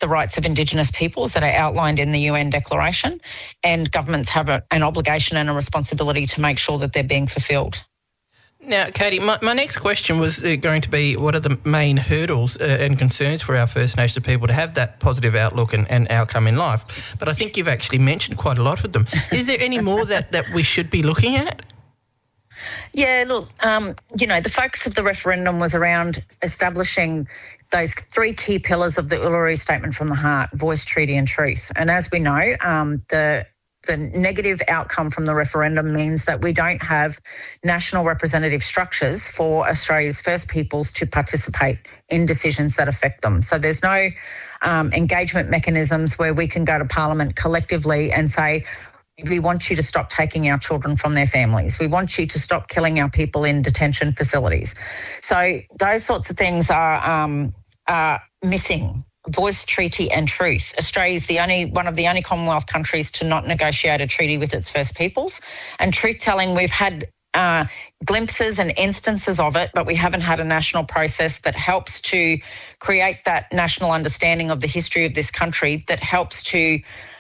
the rights of Indigenous peoples that are outlined in the UN Declaration, and governments have an obligation and a responsibility to make sure that they're being fulfilled. Now, Katie, my next question was going to be, what are the main hurdles and concerns for our First Nations people to have that positive outlook and outcome in life? But I think you've actually mentioned quite a lot of them. Is there any more that we should be looking at? Yeah, look, the focus of the referendum was around establishing those three key pillars of the Uluru Statement from the Heart: voice, treaty and truth. And as we know, the negative outcome from the referendum means that we don't have national representative structures for Australia's First Peoples to participate in decisions that affect them. So there's no engagement mechanisms where we can go to Parliament collectively and say, we want you to stop taking our children from their families. We want you to stop killing our people in detention facilities. So those sorts of things are missing. Voice, treaty and truth. Australia is one of the only Commonwealth countries to not negotiate a treaty with its First Peoples. And truth-telling, we've had glimpses and instances of it, but we haven't had a national process that helps to create that national understanding of the history of this country, that helps to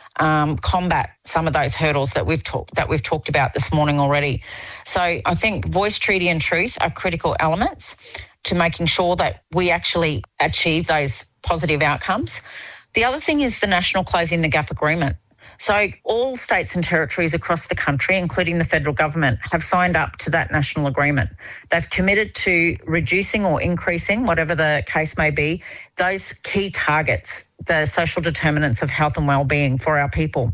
combat some of those hurdles that we've talked about this morning already. So I think voice, treaty and truth are critical elements to making sure that we actually achieve those positive outcomes. The other thing is the National Closing the Gap Agreement. So all states and territories across the country, including the federal government, have signed up to that national agreement. They've committed to reducing or increasing, whatever the case may be, those key targets, the social determinants of health and wellbeing for our people.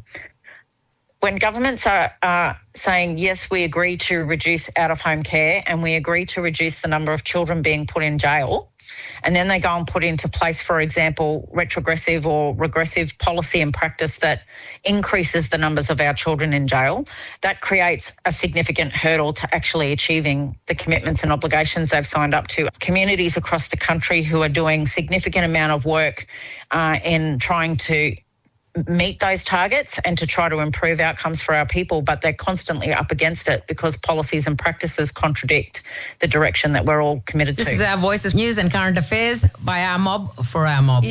When governments are saying, yes, we agree to reduce out-of-home care and we agree to reduce the number of children being put in jail, and then they go and put into place, for example, retrogressive or regressive policy and practice that increases the numbers of our children in jail, that creates a significant hurdle to actually achieving the commitments and obligations they've signed up to. Communities across the country who are doing significant amount of work in trying to meet those targets and to try to improve outcomes for our people, but they're constantly up against it because policies and practices contradict the direction that we're all committed to. This is Our Voices, news and current affairs by Our Mob for Our Mob.